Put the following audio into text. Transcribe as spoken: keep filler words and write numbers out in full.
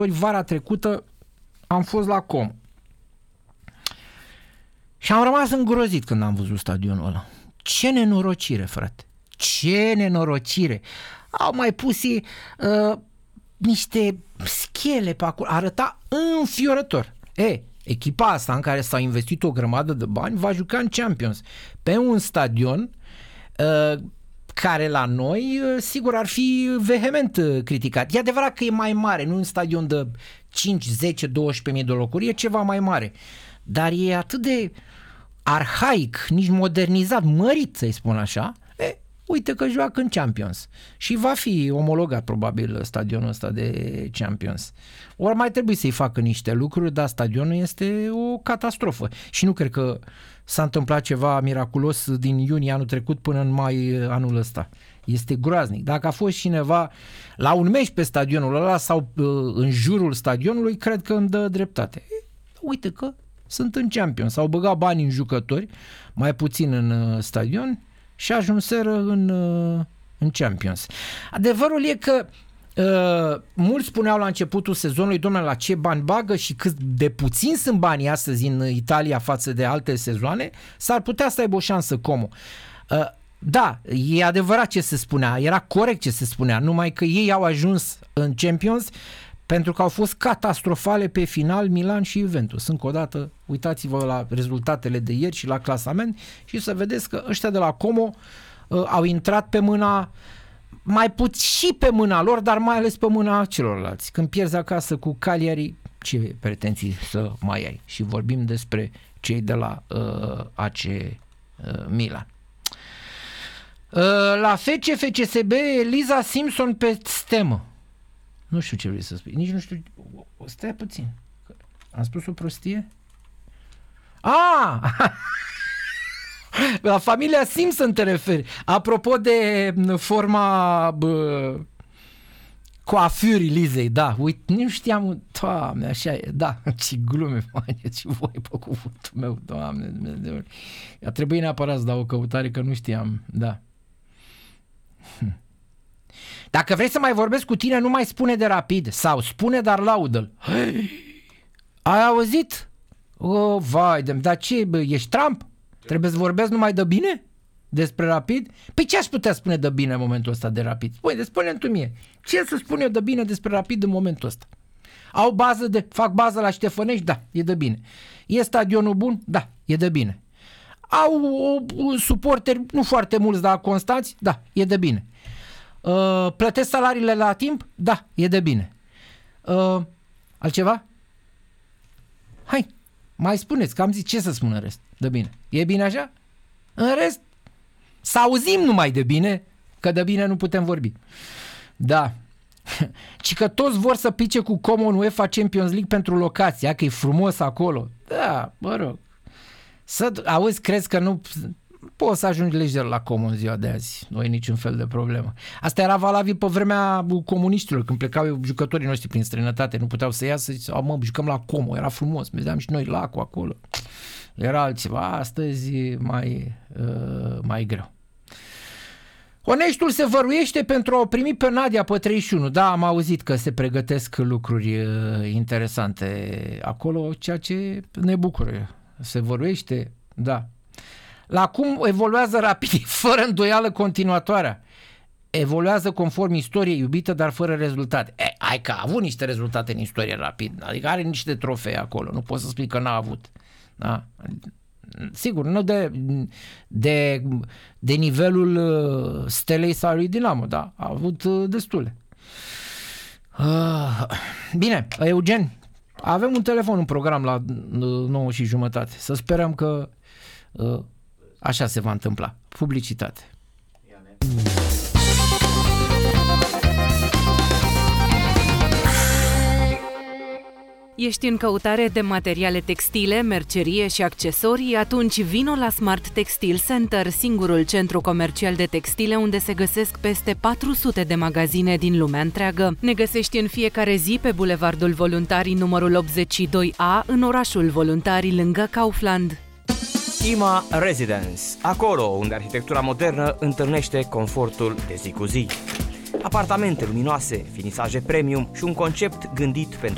Vara trecută am fost la Como și am rămas îngrozit când am văzut stadionul ăla. Ce nenorocire, frate! Ce nenorocire! Au mai pus uh, niște schele pe acolo. Arăta înfiorător. E, echipa asta în care s-a investit o grămadă de bani va juca în Champions pe un stadion uh, care la noi sigur ar fi vehement criticat. E adevărat că e mai mare, nu un stadion de cinci, zece, doisprezece mii de locuri, e ceva mai mare. Dar e atât de arhaic, nici modernizat, mărit, să-i spun așa. E, uite că joacă în Champions. Și va fi omologat probabil stadionul ăsta de Champions. Ori mai trebuie să-i facă niște lucruri, dar stadionul este o catastrofă. Și nu cred că s-a întâmplat ceva miraculos din iunie anul trecut până în mai anul ăsta. Este groaznic. Dacă a fost cineva la un meci pe stadionul ăla sau în jurul stadionului, cred că îmi dă dreptate. E, uite că sunt în Champions. S-au băgat bani în jucători, mai puțin în stadion și ajunseră în, în Champions. Adevărul e că Uh, mulți spuneau la începutul sezonului, domnule, la ce bani bagă și cât de puțin sunt banii astăzi în Italia față de alte sezoane, s-ar putea să aibă o șansă Como. Uh, da, e adevărat ce se spunea, era corect ce se spunea, numai că ei au ajuns în Champions pentru că au fost catastrofale pe final Milan și Juventus. Încă o dată, uitați-vă la rezultatele de ieri și la clasament și să vedeți că ăștia de la Como uh, au intrat pe mâna mai puțin și pe mâna lor, dar mai ales pe mâna celorlalți. Când pierzi acasă cu Cagliari, ce pretenții să mai ai? Și vorbim despre cei de la uh, A C uh, Milan. Uh, la F C F C S B, Liza Simpson pe stemă. Nu știu ce vrei să spui. Nici nu știu. Stai puțin. Am spus o prostie? Ah! La familia Simpson te referi. Apropo de forma bă, coafurii Lizei, da, uite, nu știam, Doamne, așa e, da, ce glume faceți voi pe cuvântul meu, Doamne, Dumnezeu. A trebuit neapărat să dau o căutare că nu știam, da. Dacă vrei să mai vorbesc cu tine, nu mai spune de Rapid, sau spune, dar laudă-l. Ai auzit? O, vai, dar ce, bă, ești Trump? Trebuie să vorbesc numai de bine? Despre Rapid? Păi ce aș putea spune de bine în momentul ăsta de Rapid? Păi, spune-mi tu mie. Ce să spun eu de bine despre Rapid în momentul ăsta? Au bază de, fac bază la Ștefănești? Da, e de bine. E stadionul bun? Da, e de bine. Au o, suporteri, nu foarte mulți, dar constanți? Da, e de bine. Uh, plătesc salariile la timp? Da, e de bine. Uh, altceva? Hai, mai spuneți, că am zis ce să spun în rest. De bine. E bine așa? În rest, să auzim numai de bine, că de bine nu putem vorbi. Da. Ci că toți vor să pice cu Como în UEFA Champions League pentru locația, că e frumos acolo. Da, mă rog. Să, auzi, crezi că nu poți să ajungi lejer la Como în ziua de azi. Nu e niciun fel de problemă. Asta era valabil pe vremea comuniștilor, când plecau jucătorii noștri prin străinătate, nu puteau să iasă, ziceau, mă, jucăm la Como, era frumos, vedeam și noi lacul acolo. Era altceva, astăzi mai, uh, mai greu. Oneștul se văruiește pentru a o primi pe Nadia pe treizeci și unu. Da, am auzit că se pregătesc lucruri uh, interesante acolo, ceea ce ne bucură. Se văruiește, da. La cum evoluează Rapid, fără îndoială continuatoarea. Evoluează conform istoriei iubită, dar fără rezultate. E, hai că a avut niște rezultate în istorie Rapid, adică are niște trofee acolo, nu poți să spui că n-a avut. Da? Sigur, nu de, de, de nivelul Stelei sau lui Dinamo, da, a avut destule. Uh, bine, Eugen, avem un telefon, un program la nouă și jumătate. Să sperăm că uh, așa se va întâmpla. Publicitate. Ești în căutare de materiale textile, mercerie și accesorii? Atunci vino la Smart Textile Center, singurul centru comercial de textile unde se găsesc peste patru sute de magazine din lumea întreagă. Ne găsești în fiecare zi pe Bulevardul Voluntarii numărul optzeci și doi A, în orașul Voluntarii, lângă Kaufland. Ima Residence, acolo unde arhitectura modernă întâlnește confortul de zi cu zi. Apartamente luminoase, finisaje premium și un concept gândit pentru